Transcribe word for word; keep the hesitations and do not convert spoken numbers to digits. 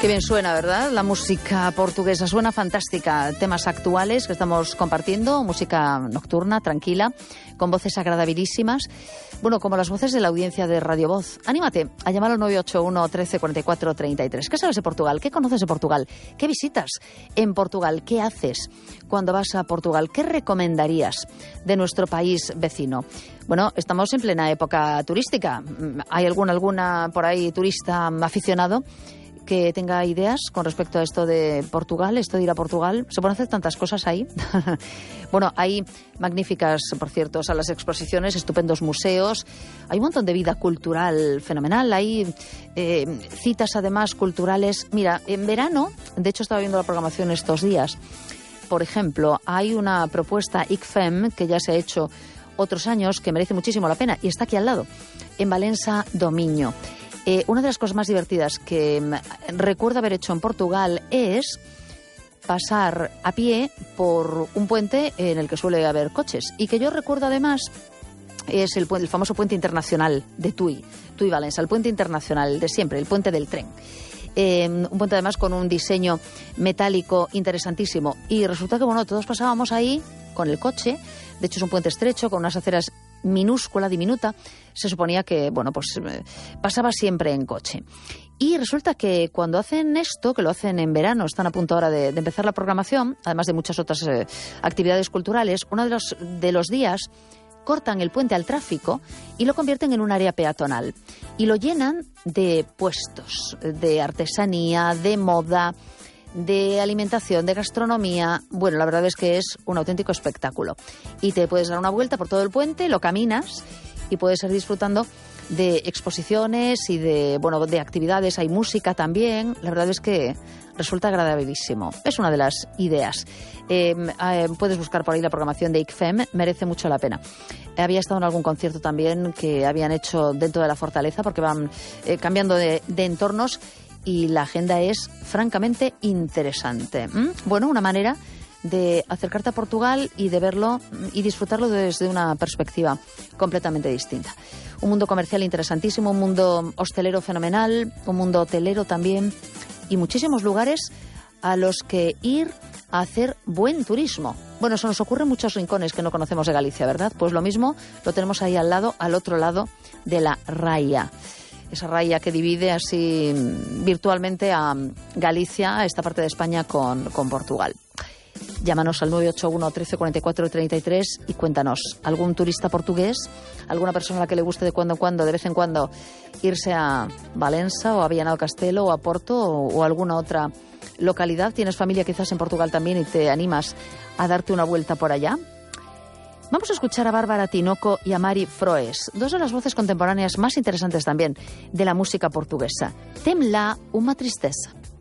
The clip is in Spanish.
Qué bien suena, ¿verdad? La música portuguesa suena fantástica. Temas actuales que estamos compartiendo, música nocturna, tranquila, con voces agradabilísimas. Bueno, como las voces de la audiencia de Radio Voz. Anímate a llamar al nueve ocho uno, trece, cuarenta y cuatro, treinta y tres. ¿Qué sabes de Portugal? ¿Qué conoces de Portugal? ¿Qué visitas en Portugal? ¿Qué haces cuando vas a Portugal? ¿Qué recomendarías de nuestro país vecino? Bueno, estamos en plena época turística. ¿Hay alguna, alguna por ahí turista aficionado que tenga ideas con respecto a esto de Portugal, esto de ir a Portugal? Se pueden hacer tantas cosas ahí. Bueno, hay magníficas, por cierto, salas de exposiciones, estupendos museos, hay un montón de vida cultural fenomenal, hay eh, citas además culturales. Mira, en verano, de hecho estaba viendo la programación estos días, por ejemplo, hay una propuesta I C F E M que ya se ha hecho otros años, que merece muchísimo la pena, y está aquí al lado, en Valencia do Miño. Eh, una de las cosas más divertidas que recuerdo haber hecho en Portugal es pasar a pie por un puente en el que suele haber coches. Y que yo recuerdo además es el, el famoso puente internacional de Tui, Tui Valencia, el puente internacional de siempre, el puente del tren. Eh, un puente además con un diseño metálico interesantísimo. Y resulta que, bueno, todos pasábamos ahí con el coche. De hecho, es un puente estrecho con unas aceras minúscula, diminuta. Se suponía que, bueno, pues eh, pasaba siempre en coche. Y resulta que cuando hacen esto, que lo hacen en verano, están a punto ahora de, de empezar la programación, además de muchas otras eh, actividades culturales, uno de los, de los días cortan el puente al tráfico y lo convierten en un área peatonal. Y lo llenan de puestos, de artesanía, de moda, de alimentación, de gastronomía. Bueno, la verdad es que es un auténtico espectáculo. Y te puedes dar una vuelta por todo el puente, lo caminas y puedes ir disfrutando de exposiciones y de, bueno, de actividades. Hay música también. La verdad es que resulta agradabilísimo. Es una de las ideas. Eh, eh, puedes buscar por ahí la programación de I C F E M, merece mucho la pena. Había estado en algún concierto también que habían hecho dentro de la fortaleza, porque van eh, cambiando de, de entornos, y la agenda es francamente interesante. ¿Mm? Bueno, una manera de acercarte a Portugal y de verlo y disfrutarlo desde una perspectiva completamente distinta. Un mundo comercial interesantísimo, un mundo hostelero fenomenal, un mundo hotelero también, y muchísimos lugares a los que ir a hacer buen turismo. Bueno, eso nos ocurre en muchos rincones que no conocemos de Galicia, ¿verdad? Pues lo mismo lo tenemos ahí al lado, al otro lado de la raya. Esa raya que divide así virtualmente a Galicia, a esta parte de España, con, con Portugal. Llámanos al nueve ocho uno, trece, cuarenta y cuatro, treinta y tres y cuéntanos, ¿algún turista portugués? ¿Alguna persona a la que le guste de cuando en cuando, de vez en cuando, irse a Valencia o a Viana do Castelo o a Porto o, o alguna otra localidad? ¿Tienes familia quizás en Portugal también y te animas a darte una vuelta por allá? Vamos a escuchar a Bárbara Tinoco y a Mari Froes, dos de las voces contemporáneas más interesantes también de la música portuguesa. Tem lá uma tristeza.